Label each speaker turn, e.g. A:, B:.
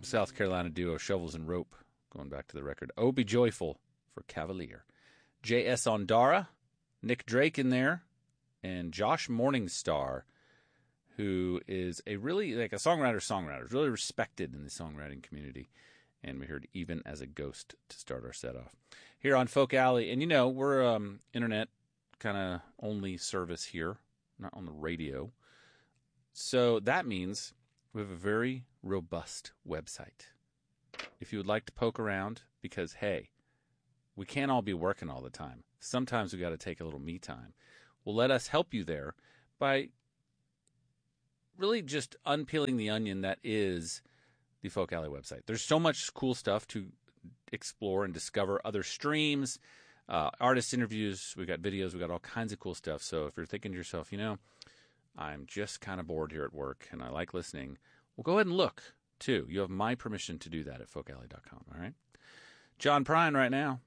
A: South Carolina duo Shovels and Rope, going back to the record. Oh Be Joyful for Cavalier. J.S. Ondara, Nick Drake in there, and Josh Morningstar, who is a really, like a songwriter, really respected in the songwriting community. And we heard Even as a Ghost to start our set off. Here on Folk Alley, and we're internet kind of only service here, not on the radio. So that means we have a very robust website. If you would like to poke around, because, hey, we can't all be working all the time. Sometimes we got to take a little me time. Well, let us help you there by really just unpeeling the onion that is the Folk Alley website. There's so much cool stuff to explore and discover. Other streams, artist interviews, we got videos, we got all kinds of cool stuff. So if you're thinking to yourself, I'm just kind of bored here at work and I like listening, well, go ahead and look, too. You have my permission to do that at folkalley.com, all right? John Prine right now.